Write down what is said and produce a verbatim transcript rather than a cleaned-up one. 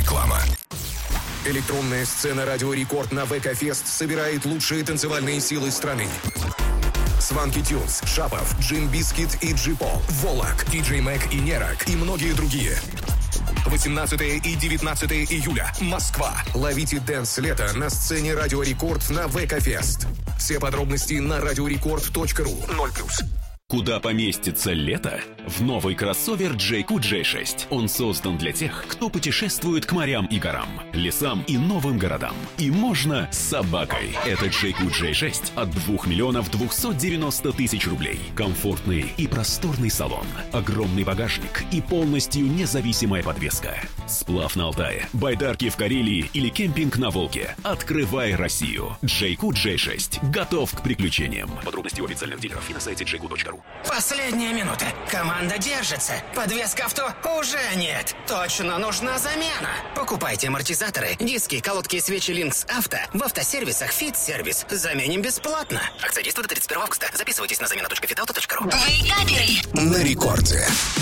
Реклама. Электронная сцена «Радио Рекорд» на ВК-фест собирает лучшие танцевальные силы страны. Сванки Тюнс, Шапов, Джим Бискит и Джипол, Волок, Диджей Мэг и Нерак и многие другие. восемнадцатого и девятнадцатого июля. Москва. Ловите дэнс-лето на сцене «Радио Рекорд» на ВК-фест. Все подробности на радиорекорд точка ру. ноль плюс. Куда поместится лето? В новый кроссовер джей кью джей шесть. Он создан для тех, кто путешествует к морям и горам, лесам и новым городам. И можно с собакой. Это джей кью джей шесть от двух миллионов двухсот девяноста тысяч рублей. Комфортный и просторный салон, огромный багажник и полностью независимая подвеска. Сплав на Алтае, байдарки в Карелии или кемпинг на Волге. Открывай Россию. джей кью джей шесть. Готов к приключениям. Подробности у официальных дилеров и на сайте джей кью точка ру. Последняя минута. Команда держится. Подвеска авто уже нет. Точно нужна замена. Покупайте амортизаторы, диски, колодки и свечи Линкс Авто в автосервисах Fit Service. Заменим бесплатно. Акция действует до тридцать первого августа. Записывайтесь на замена точка фитавто точка ру. На рекорде.